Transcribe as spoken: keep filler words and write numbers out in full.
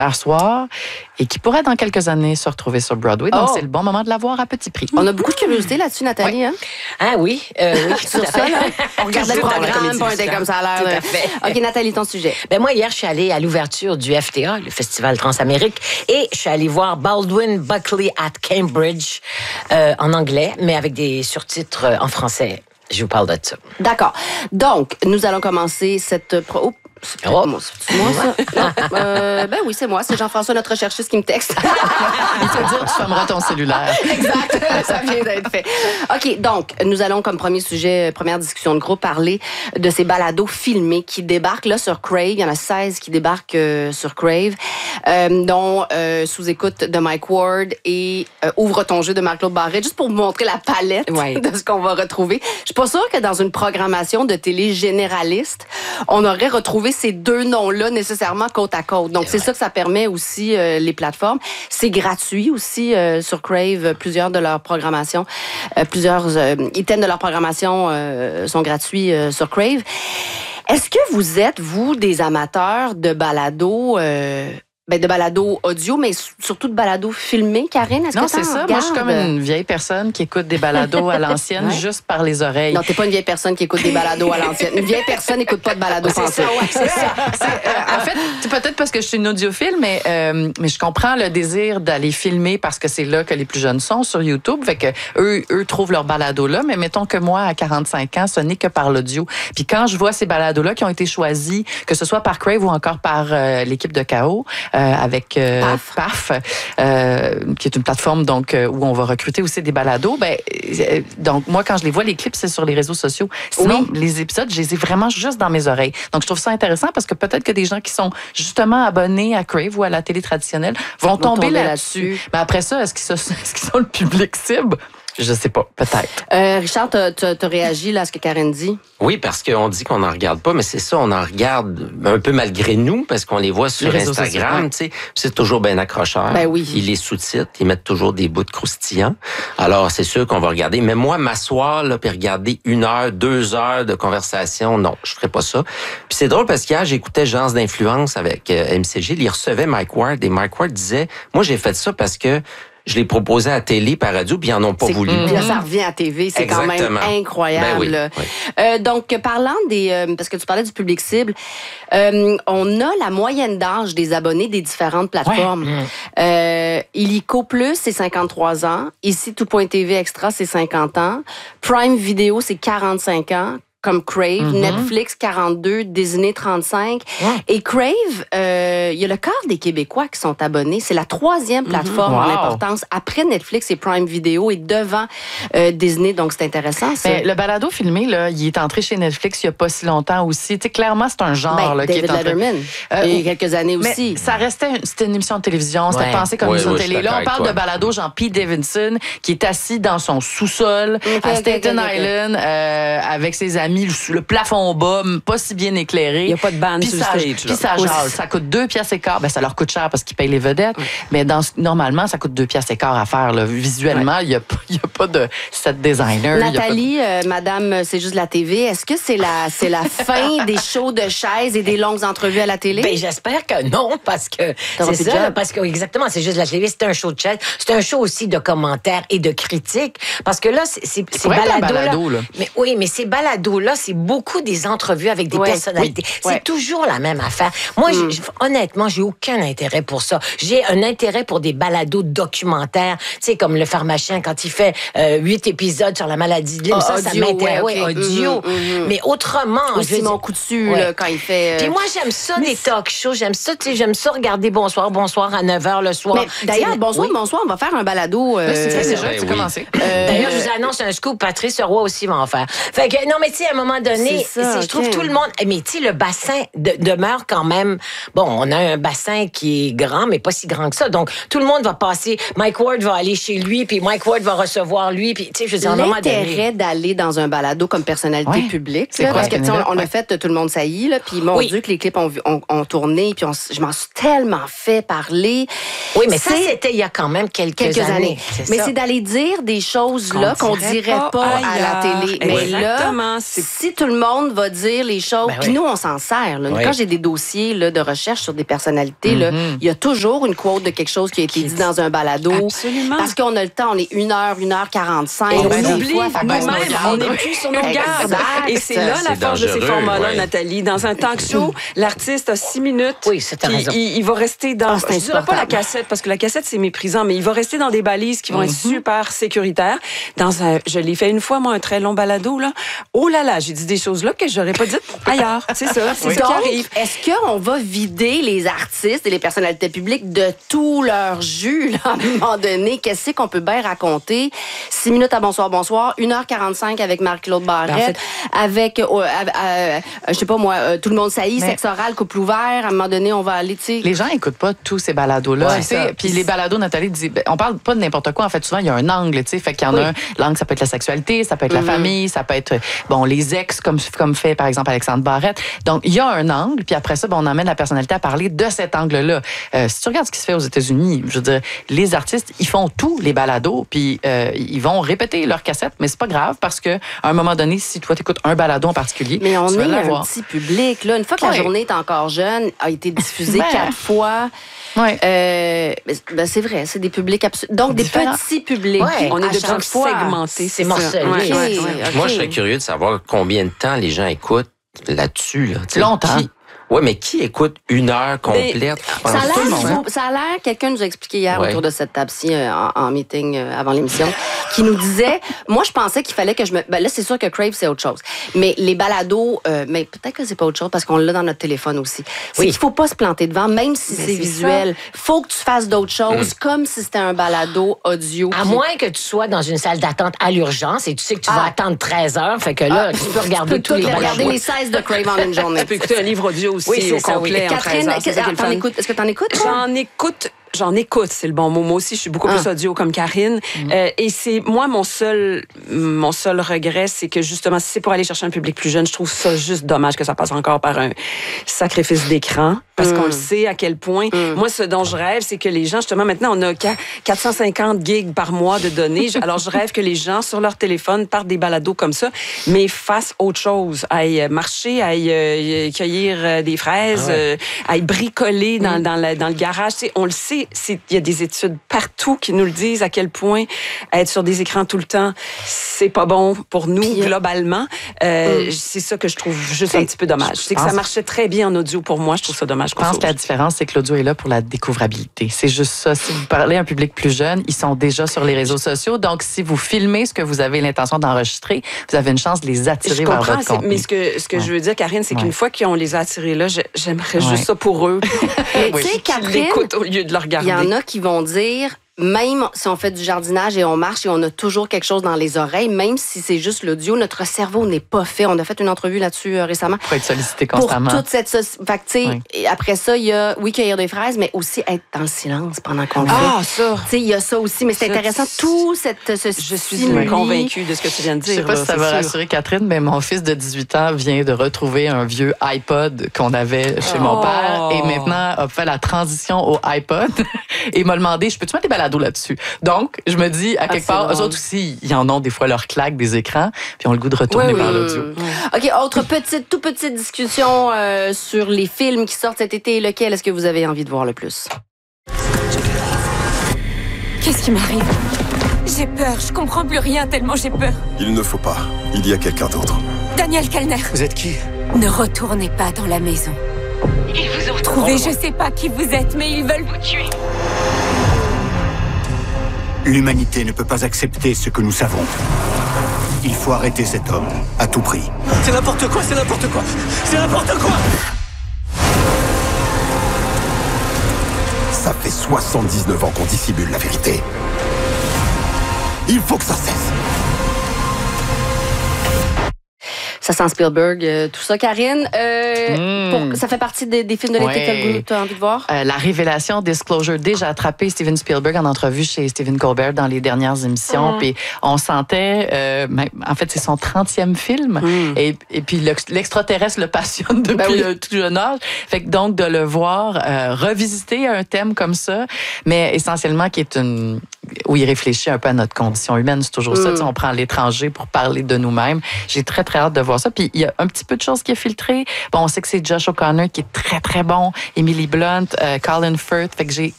soir et qui pourrait dans quelques années se retrouver sur Broadway. Donc, oh. c'est le bon moment de la voir à petit prix. On a beaucoup de curiosité là-dessus, Nathalie. Oui. Hein? Ah oui, euh, oui. Sur ça, là, on regardait le programme, pas un day comme ça a l'air. Tout à fait. OK, Nathalie, ton sujet. Ben moi, hier, je suis allée à l'ouverture du F T A, le Festival Transamérique, et je suis allée voir Baldwin Buckley at Cambridge euh, en anglais, mais avec des surtitres en français. Je vous parle de ça. D'accord. Donc, nous allons commencer cette... Pro... Oh. C'est oh. moi, c'est moi, ça? Non. Euh, ben oui, c'est moi. C'est Jean-François, notre recherchiste, qui me texte. Il te dire, tu fermeras ton cellulaire. Exact. Ça vient d'être fait. OK, donc, nous allons, comme premier sujet, première discussion de groupe, parler de ces balados filmés qui débarquent là sur Crave. Il y en a seize qui débarquent euh, sur Crave, euh, dont euh, Sous-écoute de Mike Ward et euh, Ouvre ton jeu de Marc-Claude Barrette, juste pour vous montrer la palette ouais. de ce qu'on va retrouver. Je suis pas sûre que dans une programmation de télé généraliste, on aurait retrouvé ces deux noms-là nécessairement côte à côte. Donc, c'est ouais. ça que ça permet aussi, euh, les plateformes. C'est gratuit aussi euh, sur Crave. Plusieurs de leurs programmations, euh, plusieurs euh, items de leur programmation euh, sont gratuits euh, sur Crave. Est-ce que vous êtes, vous, des amateurs de balado... Euh, Ben de balado audio, mais surtout de balado filmé, Karine? Est-ce non, que c'est ça. Moi, je suis comme une vieille personne qui écoute des balados à l'ancienne ouais. juste par les oreilles. Non, t'es pas une vieille personne qui écoute des balados à l'ancienne. Une vieille personne n'écoute pas de balado c'est français. Ça, ouais, c'est ça. C'est, euh, en fait, c'est peut-être parce que je suis une audiophile, mais, euh, mais je comprends le désir d'aller filmer parce que c'est là que les plus jeunes sont sur YouTube. Fait que eux, eux trouvent leur balado là. Mais mettons que moi, à quarante-cinq ans, ce n'est que par l'audio. Puis quand je vois ces balados-là qui ont été choisis, que ce soit par Crave ou encore par euh, l'équipe de K O, euh, avec... Euh, Paf, Paf euh, qui est une plateforme donc euh, où on va recruter aussi des balados. Ben, euh, donc moi quand je les vois les clips c'est sur les réseaux sociaux. Sinon oui. les épisodes je les ai vraiment juste dans mes oreilles. Donc je trouve ça intéressant parce que peut-être que des gens qui sont justement abonnés à Crave ou à la télé traditionnelle vont, vont tomber, tomber là-dessus. là-dessus. Mais après ça est-ce qu'ils sont, est-ce qu'ils sont le public cible? Je sais pas, peut-être. Euh, Richard, t'as, t'as, t'as réagi là, à ce que Karine dit? Oui, parce qu'on dit qu'on n'en regarde pas, mais c'est ça, on en regarde un peu malgré nous, parce qu'on les voit sur les Instagram, tu sais. C'est toujours bien accrocheur. Ben oui. Ils les sous-titrent, ils mettent toujours des bouts de croustillants. Alors, c'est sûr qu'on va regarder. Mais moi, m'asseoir, là, puis regarder une heure, deux heures de conversation, non, je ferais pas ça. Puis c'est drôle parce qu'hier, j'écoutais Gens d'influence avec euh, M C G, il recevait Mike Ward, et Mike Ward disait, moi, j'ai fait ça parce que je l'ai proposé à la télé, par radio, puis ils n'en ont pas c'est, voulu. Puis là, ça revient à T V, c'est Exactement. Quand même incroyable. Ben oui, oui. Euh, donc, parlant des... Euh, parce que tu parlais du public cible, euh, on a la moyenne d'âge des abonnés des différentes plateformes. Ouais. Euh, Illico Plus, c'est cinquante-trois ans. Ici, Tout.tv Extra, c'est cinquante ans. Prime Video, c'est quarante-cinq ans. Comme Crave, mm-hmm. Netflix quarante-deux, Disney trente-cinq. Ouais. Et Crave, euh, il y a le quart des Québécois qui sont abonnés. C'est la troisième plateforme mm-hmm. wow. en importance après Netflix et Prime Video et devant euh, Disney. Donc, c'est intéressant, ça. Mais le balado filmé, là, il est entré chez Netflix il n'y a pas si longtemps aussi. Tu sais, clairement, c'est un genre ben, là, David qui est entré... Letterman, euh, il y a quelques années mais aussi. Ça restait, une, c'était une émission de télévision, c'était ouais. pensé comme une ouais, émission ouais, de télé. Là, on parle de balado Jean-Pete Davidson qui est assis dans son sous-sol okay, à Staten okay, okay, Island okay. Euh, avec ses amis, le, le plafond fond bas, pas si bien éclairé. Il n'y a pas de bande sur le stage. Puis ça jase. Ça coûte deux piastres et quart. Ben, ça leur coûte cher parce qu'ils payent les vedettes. Mm. Mais dans, normalement, ça coûte deux piastres et quart à faire. Là. Visuellement, il ouais. n'y a, a pas de set designer. Nathalie, de... euh, Madame, c'est juste la T V. Est-ce que c'est la, c'est la fin des shows de chaises et des longues entrevues à la télé? Ben, j'espère que non, parce que T'auras c'est ça. Là, parce que, exactement, c'est juste la T V. C'est un show de chaises. C'est un show aussi de commentaires et de critiques. Parce que là, c'est, c'est, c'est balado, balado là. là. Mais, oui, mais ces balados-là, c'est beaucoup des entrevues avec des ouais, personnalités. Oui, c'est ouais. toujours la même affaire. Moi, mm. j'ai, honnêtement, j'ai aucun intérêt pour ça. J'ai un intérêt pour des balados documentaires. Tu sais, comme le pharmacien, quand il fait euh, huit épisodes sur la maladie de Lyme, oh, ça, audio, ça m'intéresse. Ouais, okay. audio. Mm-hmm, mm-hmm. Mais autrement... Ou Simon Coutu, ouais. là, quand il fait... Euh... Puis moi, j'aime ça, mais des talk shows. J'aime ça, tu sais, j'aime ça regarder Bonsoir, Bonsoir à neuf heures le soir. Mais d'ailleurs, Bonsoir, oui. Bonsoir, on va faire un balado. Euh... C'est fait déjà, c'est commencé. Euh... D'ailleurs, je vous annonce un scoop, Patrice Roy aussi va en faire. Fait que, non, mais tu sais, à un moment donné, c'est ça, c'est, je trouve okay. tout le monde... Mais tu sais, le bassin de, demeure quand même... Bon, on a un bassin qui est grand, mais pas si grand que ça. Donc, tout le monde va passer... Mike Ward va aller chez lui, puis Mike Ward va recevoir lui, puis tu sais, je veux dire, à un moment donné... L'intérêt d'aller dans un balado comme personnalité ouais. publique, c'est là, parce que on, on a fait Tout le monde saillit, là, puis mon oui. Dieu que les clips ont, ont, ont tourné, puis on, je m'en suis tellement fait parler. Oui, mais c'est, ça, c'était il y a quand même quelques, quelques années. années. C'est mais ça. C'est d'aller dire des choses qu'on là qu'on dirait pas, pas à la télé. Mais Exactement. là, c'est, si tout le monde va dire les choses, ben puis oui. nous, on s'en sert. Là. Oui. Quand j'ai des dossiers là, de recherche sur des personnalités, il mm-hmm. y a toujours une quote de quelque chose qui a été dit dans un balado. Absolument. Parce qu'on a le temps, on est une heure, une heure quarante-cinq. Et on ben, oublie, nous-mêmes, on n'est plus sur nos gardes. Et c'est là la force de ces formats-là, ouais. Nathalie. Dans un talk show, l'artiste a six minutes. Oui, c'est raison. Il, il va rester dans, ah, je ne dirais pas la cassette, parce que la cassette, c'est méprisant, mais il va rester dans des balises qui vont mm-hmm. être super sécuritaires. Dans un, je l'ai fait une fois, moi, un très long balado, là. Oh là là, j'ai dit des choses là que j'aurais pas dites ailleurs. C'est ça, c'est oui. ça qui arrive. Est-ce qu'on va vider les artistes et les personnalités publiques de tout leur jus, là, à un moment donné? Qu'est-ce qu'on peut bien raconter? Six minutes à Bonsoir, Bonsoir, une heure quarante-cinq avec Marie-Claude Barrette, ben en fait, avec, euh, euh, euh, je sais pas moi, euh, Tout le monde saillit, mais... sexe oral, couple ouvert, à un moment donné, on va aller, tu sais. Les gens écoutent pas tous ces balados-là, tu sais. Puis les balados, Nathalie dit, on parle pas de n'importe quoi, en fait, souvent, il y a un angle, tu sais. Fait qu'il y en oui. a un, l'angle, ça peut être la sexualité, ça peut être mm-hmm. la famille, ça peut être, bon, les ex, comme, comme fait, par exemple, Alexandre Barrette. Donc, il y a un angle, puis après ça, bon, on amène la personnalité à parler de cet angle-là. Euh, si tu regardes ce qui se fait aux États-Unis, je veux dire, les artistes, ils font tous les balados, puis euh, ils vont répéter leur cassette, mais c'est pas grave parce que à un moment donné, si toi t'écoutes un balado en particulier, mais on tu vas est l'avoir. Un petit public là. Une fois que ouais. la journée est encore jeune, a été diffusée ben. quatre fois. Ouais. Euh, ben c'est vrai, c'est des publics absolument. Donc Différent. Des petits publics. Ouais. On est de chaque fois segmentés, c'est morcelé. Okay. Ouais. Okay. Moi, je serais curieux de savoir combien de temps les gens écoutent là-dessus. Là. Longtemps. Qui... Oui, mais qui écoute une heure complète? Mais, ça, a l'air, ça a l'air, quelqu'un nous a expliqué hier ouais. autour de cette table-ci euh, en, en meeting euh, avant l'émission, qui nous disait, moi je pensais qu'il fallait que je me... Ben là, c'est sûr que Crave, c'est autre chose. Mais les balados, euh, mais peut-être que c'est pas autre chose parce qu'on l'a dans notre téléphone aussi. C'est oui. qu'il faut pas se planter devant, même si mais c'est, c'est visuel. Il faut que tu fasses d'autres choses, mm. comme si c'était un balado audio. À qui... moins que tu sois dans une salle d'attente à l'urgence et tu sais que tu ah. vas attendre treize heures, fait que là, ah. tu peux regarder tu peux tous les balados. regarder les seize de Crave en une journée. Tu peux écouter un livre audio aussi. Oui, c'est au ça, complet oui. en treize heures. Catherine, t'en écoutes, est-ce que tu en écoutes? J'en écoute. J'en écoute, c'est le bon mot. Moi aussi, je suis beaucoup ah. plus audio comme Karine. Mm. Euh, et c'est, moi, mon seul, mon seul regret, c'est que justement, si c'est pour aller chercher un public plus jeune, je trouve ça juste dommage que ça passe encore par un sacrifice d'écran. Parce mm. qu'on le sait à quel point. Mm. Moi, ce dont je rêve, c'est que les gens, justement, maintenant, on a quatre cent cinquante gigs par mois de données. Alors, je rêve que les gens, sur leur téléphone, partent des balados comme ça, mais fassent autre chose. Aillent marcher, aillent euh, cueillir des fraises, ah ouais. euh, aillent bricoler dans, mm. dans, la, dans le garage. Tu sais, on le sait. Il y a des études partout qui nous le disent à quel point être sur des écrans tout le temps, c'est pas bon pour nous Puis, globalement. Euh, mm. C'est ça que je trouve juste un petit peu dommage. C'est que ça marchait très bien en audio pour moi. Je trouve ça dommage. Je pense que la différence, c'est que l'audio est là pour la découvrabilité. C'est juste ça. Si vous parlez à un public plus jeune, ils sont déjà sur les réseaux sociaux. Donc, si vous filmez ce que vous avez l'intention d'enregistrer, vous avez une chance de les attirer je vers comprends, votre contenu. Mais ce que, ce que ouais. je veux dire, Karine, c'est ouais. qu'une fois qu'on les a attirés là, j'aimerais ouais. juste ça pour eux. Mais tu sais, Catherine, au lieu de le regarder. Il y en a qui vont dire, même si on fait du jardinage et on marche et on a toujours quelque chose dans les oreilles, même si c'est juste l'audio, notre cerveau n'est pas fait. On a fait une entrevue là-dessus euh, récemment. Pour être sollicité constamment. Pour toute cette... So- fait que, tu sais, oui. après ça, il y a, oui, cueillir des fraises, mais aussi être dans le silence pendant qu'on le fait. Ah, ça! Tu sais, il y a ça aussi, mais c'est ça, intéressant. Tout cette, ce Je suis convaincue de ce que tu viens de dire. Je sais pas là, si ça va sûr. rassurer Catherine, mais mon fils de dix-huit ans vient de retrouver un vieux iPod qu'on avait chez oh. mon père et maintenant a fait la transition au iPod et m'a demandé, je peux-tu mettre des balados là-dessus? Donc, je me dis, à quelque ah, part, drôle. Eux autres aussi, ils en ont des fois leur claque des écrans, puis ont le goût de retourner oui, vers oui. l'audio. OK, autre petite, tout petite discussion euh, sur les films qui sortent cet été. Lequel est-ce que vous avez envie de voir le plus? Qu'est-ce qui m'arrive? J'ai peur, je comprends plus rien tellement j'ai peur. Il ne faut pas, il y a quelqu'un d'autre. Daniel Kellner. Vous êtes qui? Ne retournez pas dans la maison. Ils vous ont trouvé, je sais pas qui vous êtes, mais ils veulent vous tuer. L'humanité ne peut pas accepter ce que nous savons. Il faut arrêter cet homme, à tout prix. C'est n'importe quoi, c'est n'importe quoi, c'est n'importe quoi! Ça fait soixante-dix-neuf ans qu'on dissimule la vérité. Il faut que ça cesse. Ça sent Spielberg, euh, tout ça. Karine, euh, mm. pour, ça fait partie des, des films de l'été ouais. que tu as envie de voir? Euh, la révélation, Disclosure, déjà attrapé Steven Spielberg en entrevue chez Stephen Colbert dans les dernières émissions. Mm. Puis on sentait, euh, en fait, c'est son trentième film. Mm. Et, et puis l'extraterrestre le passionne depuis ben oui. le tout jeune âge. Fait que donc de le voir euh, revisiter un thème comme ça, mais essentiellement qui est une... où il réfléchit un peu à notre condition humaine. C'est toujours mm. ça. Tu sais, on prend l'étranger pour parler de nous-mêmes. J'ai très, très hâte de voir ça. Puis il y a un petit peu de choses qui est filtré. Bon, on sait que c'est Josh O'Connor qui est très, très bon. Emily Blunt, euh, Colin Firth. Fait que j'ai